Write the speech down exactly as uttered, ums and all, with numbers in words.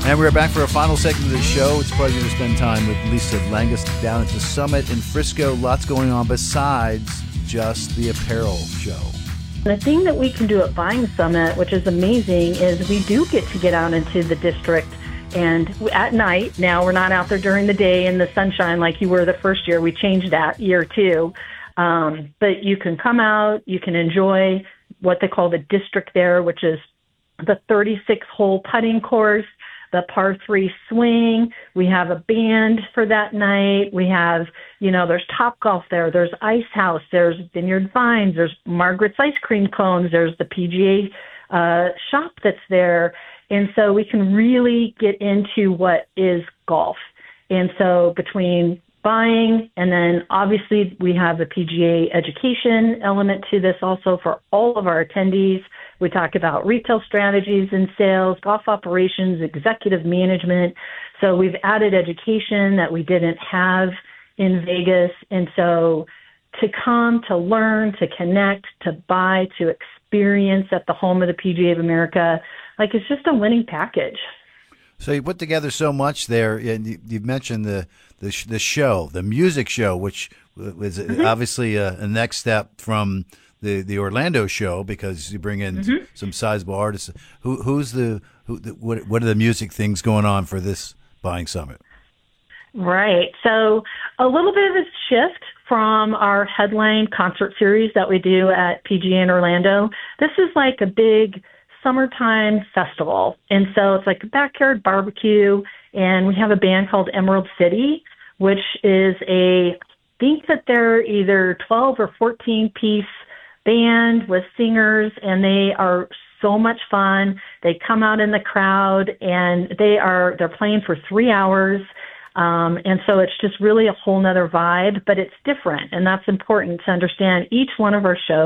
And we're back for a final segment of the show. It's a pleasure to spend time with Lisa Langus down at the Summit in Frisco. Lots going on besides just the apparel show. The thing that we can do at Buying Summit, which is amazing, is we do get to get out into the district and at night. Now, we're not out there during the day in the sunshine like you were the first year. We changed that year two. Um, but you can come out, you can enjoy what they call the district there, which is the thirty-six hole putting course, the par three swing. We have a band for that night. We have, you know, there's Topgolf there. There's Ice House. There's Vineyard Vines. There's Margaret's Ice Cream Cones. There's the P G A uh, shop that's there. And so we can really get into what is golf. And so between buying and then obviously we have the P G A education element to this also for all of our attendees. We talk about retail strategies and sales, golf operations, executive management. So we've added education that we didn't have in Vegas. And so to come, to learn, to connect, to buy, to experience at the home of the P G A of America, like it's just a winning package. So you put together so much there, and you, you've mentioned the the, sh- the show, the music show, which was mm-hmm. obviously a, a next step from the, the Orlando show because you bring in mm-hmm. some sizable artists. Who who's the who? The, what what are the music things going on for this Buying Summit? Right. So a little bit of a shift from our headline concert series that we do at P G A in Orlando. This is like a big summertime festival. And so it's like a backyard barbecue. And we have a band called Emerald City, which is a, I think that they're either twelve or fourteen piece band with singers, and they are so much fun. They come out in the crowd and they are, they're playing for three hours. Um, and so it's just really a whole nother vibe, but it's different. And that's important to understand. Each one of our shows